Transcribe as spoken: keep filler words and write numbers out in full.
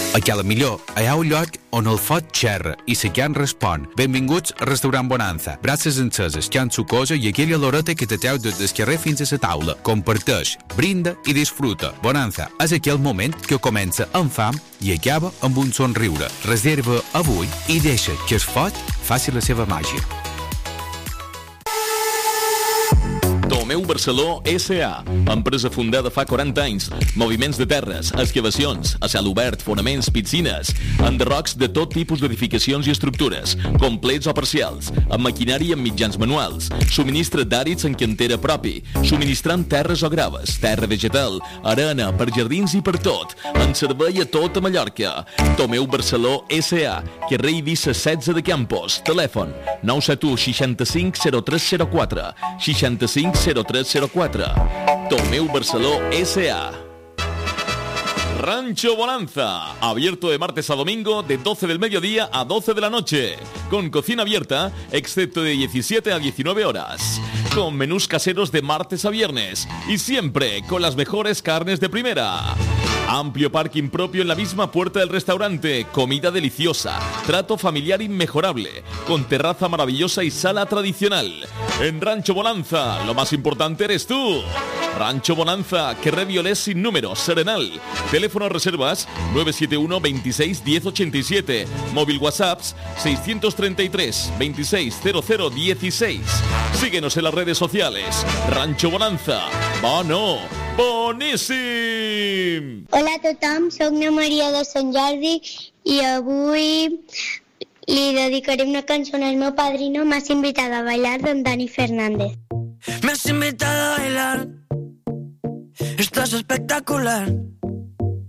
A Cala Millor hi ha un lloc on el foc xerra i la carn respon. Benvinguts al restaurant Bonanza. Braces enceses, carn sucosa i aquella loreta que te treu des del carrer fins a la taula. Comparteix, brinda i disfruta. Bonanza és aquell moment que comença amb fam i acaba amb un somriure. Reserva avui i deixa que el foc faci la seva màgia. Tomeu Barceló S A, empresa fundada fa quaranta anys. Moviments de terres, excavacions, a cel obert, fonaments, piscines, enderrocs de tot tipus d'edificacions i estructures, complets o parcials, amb maquinari i amb mitjans manuals. Subministra d'àrids en cantera propi, subministrant terres o graves, terra vegetal, arena, per jardins i per tot. En servei a tota Mallorca. Tomeu Barceló S A, carrer Eivissa setze de Campos. Telèfon nou set u seixanta-cinc zero tres zero quatre, seixanta-cinc zero tres zero quatre. Tomeu Barceló S A. Rancho Bonanza, abierto de martes a domingo de doce del mediodía a doce de la noche, con cocina abierta, excepto de diecisiete a diecinueve horas, con menús caseros de martes a viernes y siempre con las mejores carnes de primera. Amplio parking propio en la misma puerta del restaurante, comida deliciosa, trato familiar inmejorable, con terraza maravillosa y sala tradicional. En Rancho Bonanza, lo más importante eres tú. Rancho Bonanza, carrer Violés sin número, Serenal. Teléfono reservas nueve siete uno veintiséis diez ochenta y siete. Móvil WhatsApps seiscientos treinta y tres veintiséis cero cero dieciséis. Síguenos en las redes sociales. Rancho Bonanza. Bueno, boníssim! Hola a tothom, soc na Maria de Sant Jordi i avui li dedicaré una cançó al meu padrino. M'has invitado a bailar, don Dani Fernández. Me has invitado a bailar, estás espectacular.